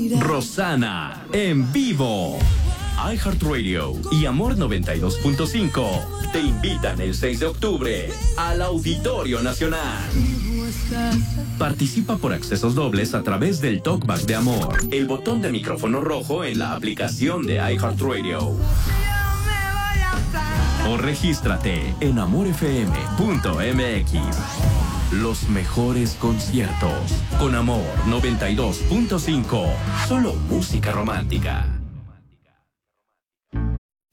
Rosana en vivo. iHeartRadio y Amor 92.5 te invitan el 6 de octubre al Auditorio Nacional. Participa por accesos dobles a través del Talkback de Amor, el botón de micrófono rojo en la aplicación de iHeartRadio. O regístrate en amorfm.mx. Los mejores conciertos con Amor 92.5. Solo música romántica.